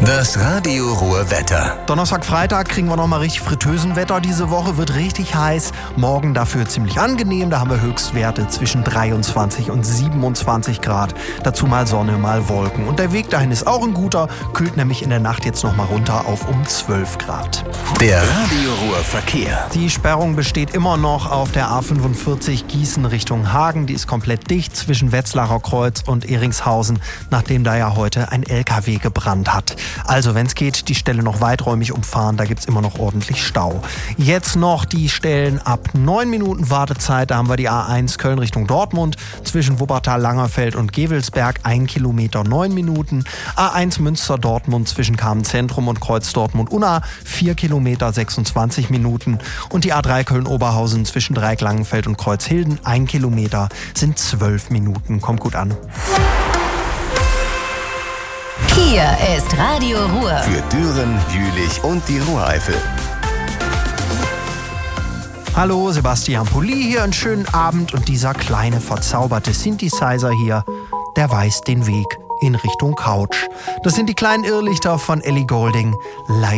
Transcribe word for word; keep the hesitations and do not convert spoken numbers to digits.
Das Radio Ruhr Wetter. Donnerstag, Freitag kriegen wir nochmal richtig Fritteusenwetter diese Woche. Wird richtig heiß. Morgen dafür ziemlich angenehm. Da haben wir Höchstwerte zwischen dreiundzwanzig und siebenundzwanzig Grad. Dazu mal Sonne, mal Wolken. Und der Weg dahin ist auch ein guter. Kühlt nämlich in der Nacht jetzt nochmal runter auf um zwölf Grad. Der Radio Ruhr Verkehr. Die Sperrung besteht immer noch auf der A fünfundvierzig Gießen Richtung Hagen. Die ist komplett dicht zwischen Wetzlarer Kreuz und Eringshausen, nachdem da ja heute ein L K W gebrannt hat. Also wenn es geht, die Stelle noch weiträumig umfahren, da gibt es immer noch ordentlich Stau. Jetzt noch die Stellen ab neun Minuten Wartezeit, da haben wir die A eins Köln Richtung Dortmund, zwischen Wuppertal, Langerfeld und Gevelsberg, ein Kilometer neun Minuten. A eins Münster Dortmund zwischen Kamen Zentrum und Kreuz Dortmund Unna, vier Kilometer sechsundzwanzig Minuten. Und die A drei Köln Oberhausen zwischen Dreieck Langenfeld und Kreuzhilden, ein Kilometer sind zwölf Minuten. Kommt gut an. Hier ist Radio Ruhr. Für Düren, Jülich und die Ruhreifel. Hallo, Sebastian Pulli hier, einen schönen Abend. Und dieser kleine verzauberte Synthesizer hier, der weist den Weg in Richtung Couch. Das sind die kleinen Irrlichter von Ellie Goulding.